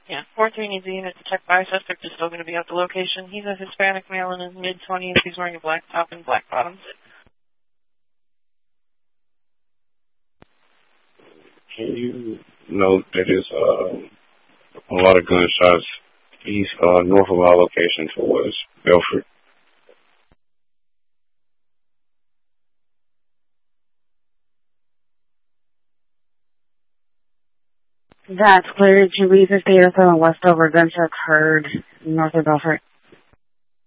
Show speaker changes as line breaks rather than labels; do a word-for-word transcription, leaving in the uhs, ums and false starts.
Yeah, four three needs a unit to check by. Suspect is still going to be at the location. He's a Hispanic male in his mid-twenties. He's wearing a black top and black bottoms.
Can you note that there's uh, a lot of gunshots east, uh, north of our location towards Belford?
That's clear. Two Reasons Theater and Westover. Gunshots heard north of Belfort.